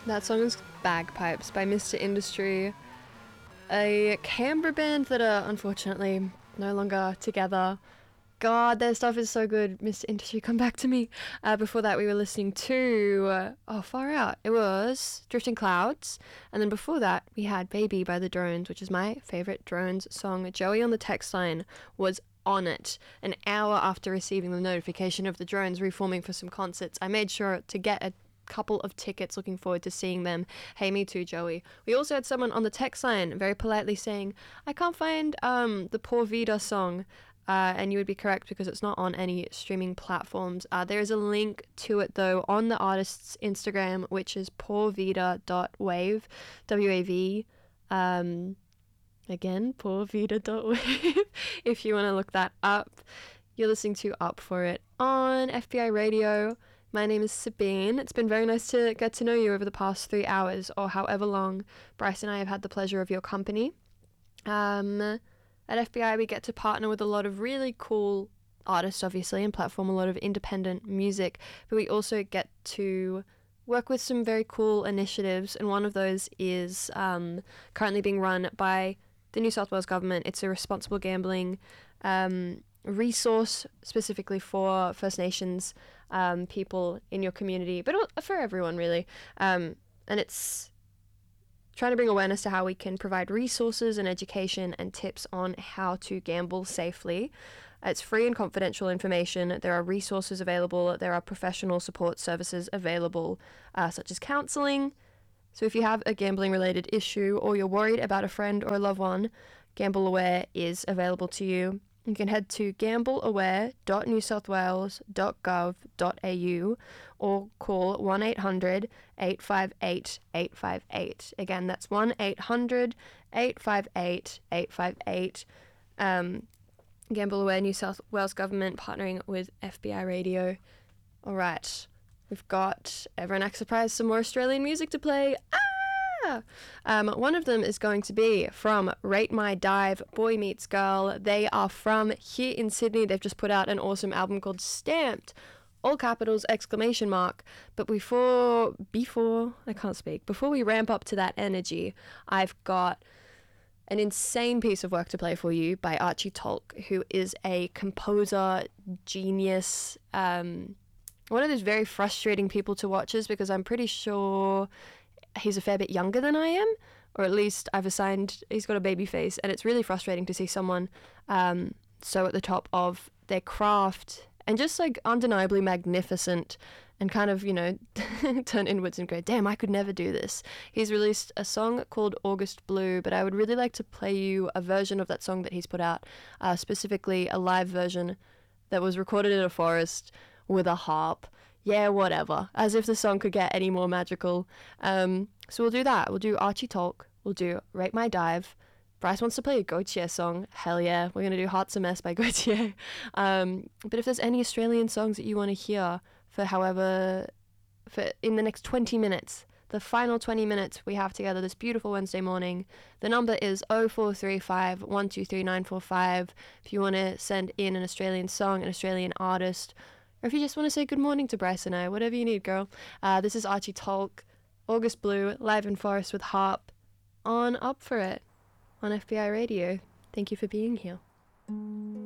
That song is Bagpipes by Mr. Industry, a Canberra band that are unfortunately no longer together. God, their stuff is so good. Mr. Industry, come back to me. Before that, we were listening to, far out. It was Drifting Clouds. And then before that, we had Baby by the Drones, which is my favourite Drones song. Joey on the text line was on it an hour after receiving the notification of the Drones reforming for some concerts. I made sure to get a couple of tickets, looking forward to seeing them. Hey, me too, Joey. We also had someone on the text line very politely saying, I can't find the Poor Vida song. And you would be correct because it's not on any streaming platforms. There is a link to it though on the artist's Instagram, which is poorvida.wave, W-A-V. Again, poorvida.wave. If you want to look that up. You're listening to Up For It on FBI Radio. My name is Sabine. It's been very nice to get to know you over the past 3 hours or however long Bryce and I have had the pleasure of your company. At FBI, we get to partner with a lot of really cool artists, obviously, and platform a lot of independent music, but we also get to work with some very cool initiatives, and one of those is currently being run by the New South Wales government. It's a responsible gambling resource specifically for First Nations people in your community, but for everyone, really. And it's trying to bring awareness to how we can provide resources and education and tips on how to gamble safely. It's free and confidential information. There are resources available. There are professional support services available, such as counseling. So if you have a gambling-related issue or you're worried about a friend or a loved one, Gamble Aware is available to you. You can head to gambleaware.newsouthwales.gov.au or call 1-800-858-858. Again, that's 1-800-858-858. Gamble Aware, New South Wales Government partnering with FBI Radio. All right, we've got, everyone act surprised, some more Australian music to play. One of them is going to be from Rate My Dive, Boy Meets Girl. They are from here in Sydney. They've just put out an awesome album called Stamped, all capitals, exclamation mark. But before we ramp up to that energy, I've got an insane piece of work to play for you by Archie Tolk, who is a composer, genius, one of those very frustrating people to watch, is because I'm pretty sure he's a fair bit younger than I am, or at least he's got a baby face, and it's really frustrating to see someone so at the top of their craft and just like undeniably magnificent and kind of, turn inwards and go, damn, I could never do this. He's released a song called August Blue, but I would really like to play you a version of that song that he's put out, specifically a live version that was recorded in a forest with a harp. Yeah, whatever. As if the song could get any more magical. So we'll do that. We'll do Archie Talk. We'll do Rate My Dive. Bryce wants to play a Gautier song. Hell yeah. We're going to do Heart's a Mess by Gautier. But if there's any Australian songs that you want to hear for in the next 20 minutes, the final 20 minutes we have together this beautiful Wednesday morning, the number is 0435 123 945. If you want to send in an Australian song, an Australian artist, or if you just want to say good morning to Bryce and I, whatever you need, girl. This is Archie Talk, August Blue, live in Forest with harp, on Up For It, on FBI Radio. Thank you for being here.